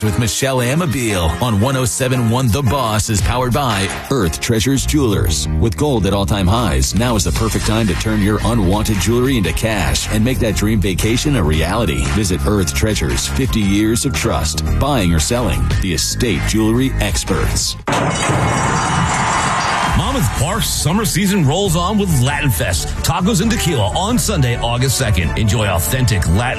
with Michelle Amabile on 107.1 The Boss is powered by Earth Treasures Jewelers. With gold at all-time highs, now is the perfect time to turn your unwanted jewelry into cash and make that dream vacation a reality. Visit Earth Treasures, 50 years of trust. Buying or selling, the estate jewelry experts. Monmouth Park's summer season rolls on with Latin Fest, tacos and tequila on Sunday, August 2nd. Enjoy authentic Latin